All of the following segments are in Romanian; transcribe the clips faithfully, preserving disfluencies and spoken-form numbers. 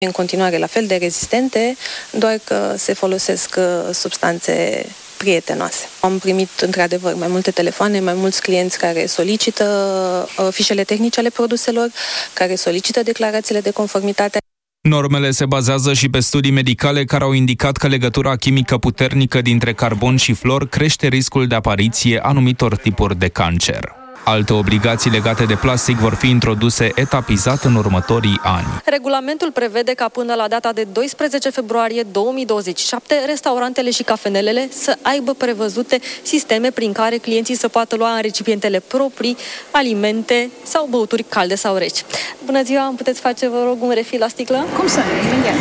în continuare la fel de rezistente, doar că se folosesc substanțe prietenoase. Am primit într-adevăr mai multe telefoane, mai mulți clienți care solicită fișele tehnice ale produselor, care solicită declarațiile de conformitate. Normele se bazează și pe studii medicale care au indicat că legătura chimică puternică dintre carbon și flor crește riscul de apariție anumitor tipuri de cancer. Alte obligații legate de plastic vor fi introduse etapizat în următorii ani. Regulamentul prevede ca până la data de doisprezece februarie două mii douăzeci și șapte, restaurantele și cafenelele să aibă prevăzute sisteme prin care clienții să poată lua în recipientele proprii alimente sau băuturi calde sau reci. Bună ziua, îmi puteți face, vă rog, un refill la sticlă? Cum să nu? Imediat.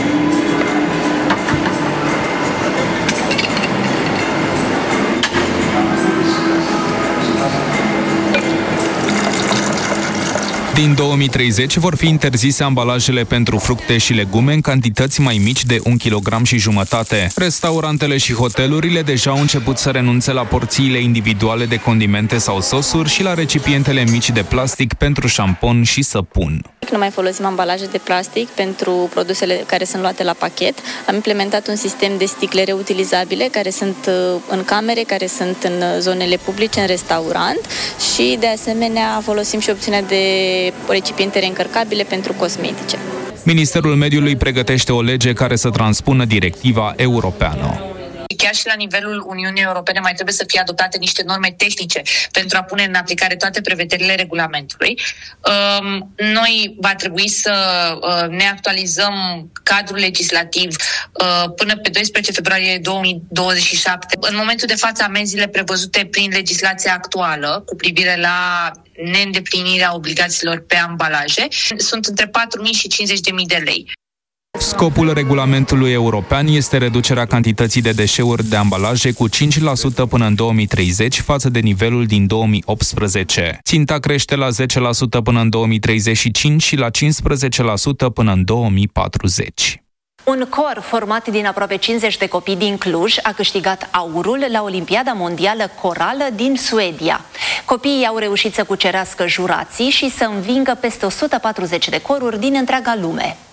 Din două mii treizeci vor fi interzise ambalajele pentru fructe și legume în cantități mai mici de un kilogram și jumătate. Restaurantele și hotelurile deja au început să renunțe la porțiile individuale de condimente sau sosuri și la recipientele mici de plastic pentru șampon și săpun. Nu mai folosim ambalaje de plastic pentru produsele care sunt luate la pachet. Am implementat un sistem de sticle reutilizabile care sunt în camere, care sunt în zonele publice, în restaurant și de asemenea folosim și opțiunea de recipiente reîncărcabile pentru cosmetice. Ministerul Mediului pregătește o lege care să transpună directiva europeană. Chiar și la nivelul Uniunii Europene mai trebuie să fie adoptate niște norme tehnice pentru a pune în aplicare toate prevederile regulamentului. Noi va trebui să ne actualizăm cadrul legislativ până pe doisprezece februarie două mii douăzeci și șapte. În momentul de față, amenziile prevăzute prin legislația actuală cu privire la neîndeplinirea obligațiilor pe ambalaje sunt între patru mii și cincizeci de mii de lei. Scopul regulamentului european este reducerea cantității de deșeuri de ambalaje cu cinci la sută până în două mii treizeci față de nivelul din două mii optsprezece. Ținta crește la zece la sută până în două mii treizeci și cinci și la cincisprezece la sută până în două mii patruzeci. Un cor format din aproape cincizeci de copii din Cluj a câștigat aurul la Olimpiada Mondială Corală din Suedia. Copiii au reușit să cucerească jurații și să învingă peste o sută patruzeci de coruri din întreaga lume.